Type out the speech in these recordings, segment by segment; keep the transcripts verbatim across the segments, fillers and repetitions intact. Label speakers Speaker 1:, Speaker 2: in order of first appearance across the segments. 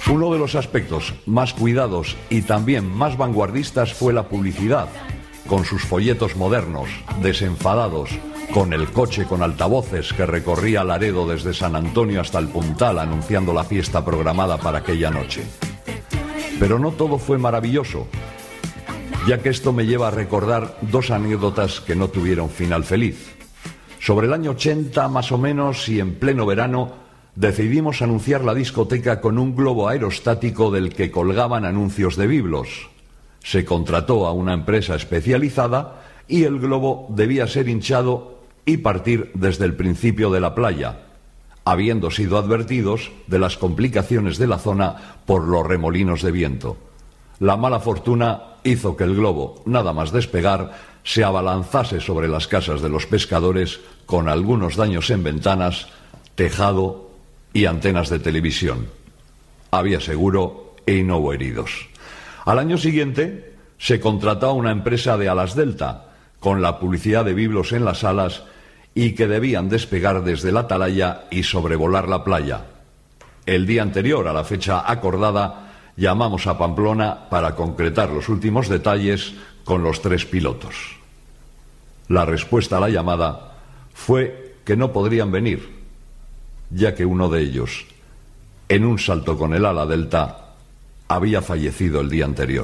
Speaker 1: Uno de los aspectos más cuidados y también más vanguardistas fue la publicidad, con sus folletos modernos, desenfadados, con el coche con altavoces que recorría Laredo desde San Antonio hasta el Puntal anunciando la fiesta programada para aquella noche. Pero no todo fue maravilloso, ya que esto me lleva a recordar dos anécdotas que no tuvieron final feliz. Sobre el año ochenta, más o menos, y en pleno verano, decidimos anunciar la discoteca con un globo aerostático del que colgaban anuncios de biblos. Se contrató a una empresa especializada y el globo debía ser hinchado y partir desde el principio de la playa, habiendo sido advertidos de las complicaciones de la zona por los remolinos de viento. La mala fortuna hizo que el globo, nada más despegar, se abalanzase sobre las casas de los pescadores con algunos daños en ventanas, tejado y antenas de televisión. Había seguro y no hubo heridos. Al año siguiente se contrató a una empresa de alas delta, con la publicidad de biblos en las alas y que debían despegar desde la atalaya y sobrevolar la playa. El día anterior a la fecha acordada, llamamos a Pamplona para concretar los últimos detalles con los tres pilotos. La respuesta a la llamada fue que no podrían venir, ya que uno de ellos, en un salto con el ala delta, había fallecido el día anterior.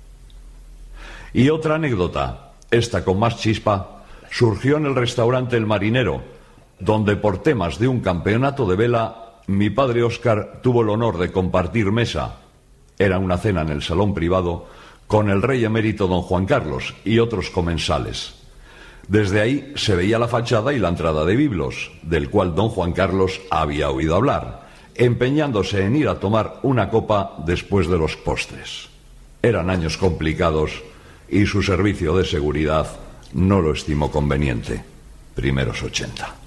Speaker 1: Y otra anécdota, esta con más chispa, surgió en el restaurante El Marinero, donde por temas de un campeonato de vela, mi padre Óscar tuvo el honor de compartir mesa. Era una cena en el salón privado con el rey emérito don Juan Carlos y otros comensales. Desde ahí se veía la fachada y la entrada de biblos, del cual don Juan Carlos había oído hablar, empeñándose en ir a tomar una copa después de los postres. Eran años complicados y su servicio de seguridad no lo estimó conveniente. Primeros ochenta.